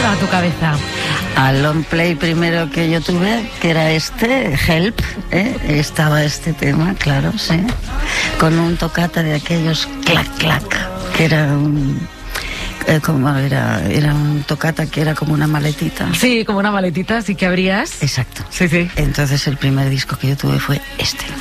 a tu cabeza? Al long play primero que yo tuve, que era Help, estaba este tema, claro, sí, con un toccata de aquellos clac clac, que era un toccata que era como una maletita. Sí, como una maletita, sí que abrías. Exacto. Sí, sí. Entonces el primer disco que yo tuve fue este.